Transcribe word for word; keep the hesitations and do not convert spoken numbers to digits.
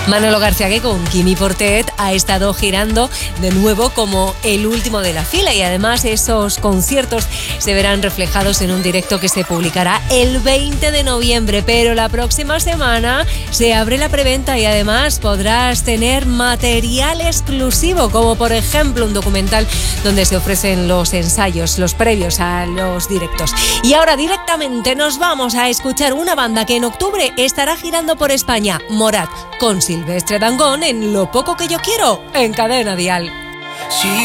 Manolo García, que con Quimi Portet ha estado girando de nuevo como el último de la fila, y además esos conciertos se verán reflejados en un directo que se publicará el veinte de noviembre, pero la próxima semana se abre la preventa y además podrás tener material exclusivo, como por ejemplo un documental donde se ofrecen los ensayos, los previos a los directos. Y ahora directamente nos vamos a escuchar una banda que en octubre estará girando por España, Morat, con Silvestre Dangond en Lo poco que yo quiero, en Cadena Dial. Sí.